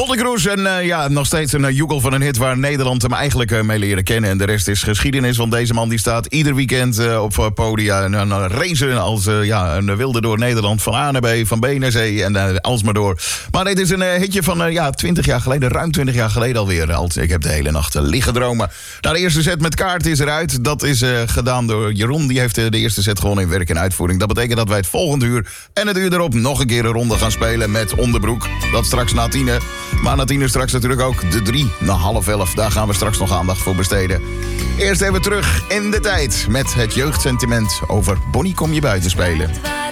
Molly Kroes en nog steeds een joekel van een hit waar Nederland hem eigenlijk mee leren kennen. En de rest is geschiedenis, want deze man die staat ieder weekend op podia en racen als een wilde door Nederland. Van A naar B, van B naar C en alsmaar door. Maar dit is een hitje van 20 jaar geleden, ruim 20 jaar geleden alweer. Ik heb de hele nacht liggen dromen. Nou, de eerste set met kaart is eruit. Dat is gedaan door Jeroen. Die heeft de eerste set gewonnen in werk en uitvoering. Dat betekent dat wij het volgende uur en het uur erop nog een keer een ronde gaan spelen met Onderbroek. Dat straks na 10. Maar na 10 straks natuurlijk ook de 3 na half 11. Daar gaan we straks nog aandacht voor besteden. Eerst even terug in de tijd met het jeugdsentiment over Bonnie kom je buiten spelen.